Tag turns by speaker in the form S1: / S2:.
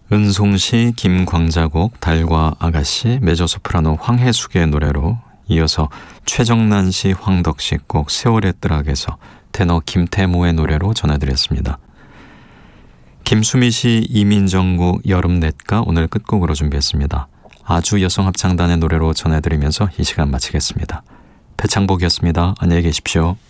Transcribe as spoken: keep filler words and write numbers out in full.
S1: 은송시 김광자곡 달과 아가씨, 메조소프라노 황혜숙의 노래로 이어서 최정난 씨, 황덕 씨 곡 세월의 뜨락에서 테너 김태모의 노래로 전해드렸습니다. 김수미 씨, 이민정 곡 여름넷가 오늘 끝곡으로 준비했습니다. 아주 여성합창단의 노래로 전해드리면서 이 시간 마치겠습니다. 배창복이었습니다. 안녕히 계십시오.